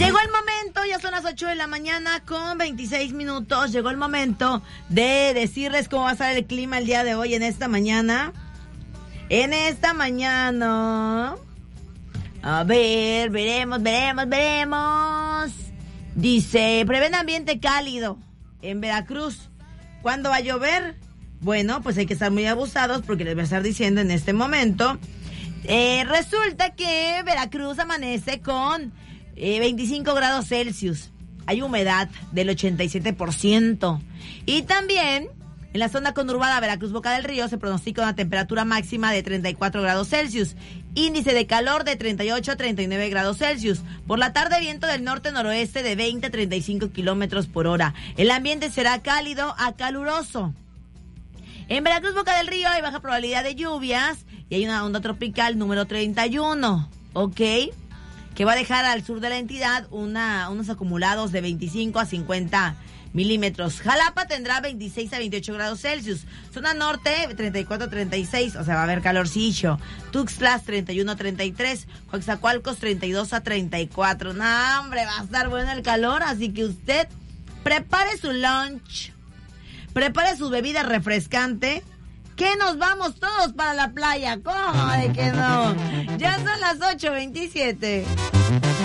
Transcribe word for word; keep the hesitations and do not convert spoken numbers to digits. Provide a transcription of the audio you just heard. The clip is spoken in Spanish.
Llegó el momento, ya son las ocho de la mañana con veintiséis minutos. Llegó el momento de decirles cómo va a estar el clima el día de hoy en esta mañana. En esta mañana. A ver, veremos, veremos, veremos. Dice, prevén ambiente cálido en Veracruz. ¿Cuándo va a llover? Bueno, pues hay que estar muy abusados porque les voy a estar diciendo en este momento. Eh, resulta que Veracruz amanece con eh, veinticinco grados Celsius. Hay humedad del ochenta y siete por ciento. Y también en la zona conurbada Veracruz-Boca del Río se pronostica una temperatura máxima de treinta y cuatro grados Celsius. Índice de calor de treinta y ocho a treinta y nueve grados Celsius. Por la tarde, viento del norte-noroeste de veinte a treinta y cinco kilómetros por hora. El ambiente será cálido a caluroso. En Veracruz-Boca del Río hay baja probabilidad de lluvias y hay una onda tropical número treinta y uno, ¿ok? Que va a dejar al sur de la entidad una, unos acumulados de veinticinco a cincuenta milímetros. Jalapa tendrá veintiséis a veintiocho grados Celsius. Zona norte, treinta y cuatro a treinta y seis, o sea, va a haber calorcillo. Tuxtlas, treinta y uno a treinta y tres. Coatzacoalcos, treinta y dos a treinta y cuatro. No, hombre, va a estar bueno el calor, así que usted prepare su lunch, prepare su bebida refrescante, que nos vamos todos para la playa. ¿Cómo de que no? Ya son las ocho veintisiete.